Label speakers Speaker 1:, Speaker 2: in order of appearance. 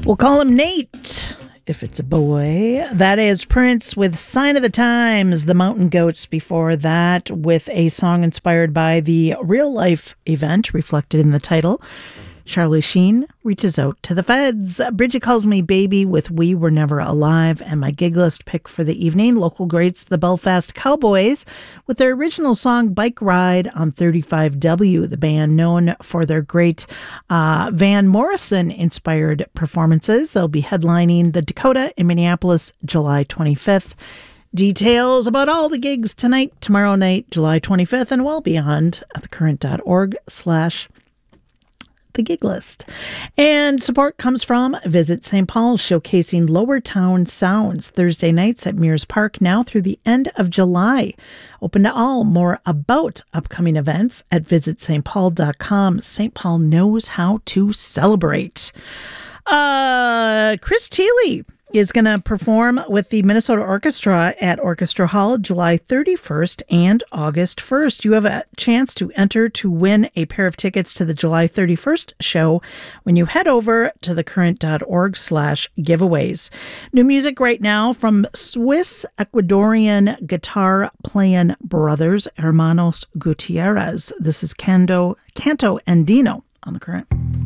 Speaker 1: We'll call him Nate if it's a boy. That is Prince with Sign of the Times, the Mountain Goats before that, with a song inspired by the real life event reflected in the title. Charlie Sheen reaches out to the feds. Bridget Calls Me Baby with We Were Never Alive. And my gig list pick for the evening, local greats, the Belfast Cowboys, with their original song Bike Ride on 35W, the band known for their great Van Morrison-inspired performances. They'll be headlining the Dakota in Minneapolis July 25th. Details about all the gigs tonight, tomorrow night, July 25th, and well beyond at thecurrent.org/the gig list. And support comes from Visit St. Paul, showcasing Lower Town sounds Thursday nights at Mears Park now through the end of July. Open to all. More about upcoming events at visitstpaul.com. St. Paul knows how to celebrate. Chris Thile is going to perform with the Minnesota Orchestra at Orchestra Hall July 31st and August 1st. You have a chance to enter to win a pair of tickets to the July 31st show when you head over to thecurrent.org/giveaways. New music right now from Swiss Ecuadorian guitar playing brothers, Hermanos Gutierrez. This is Canto Andino on The Current.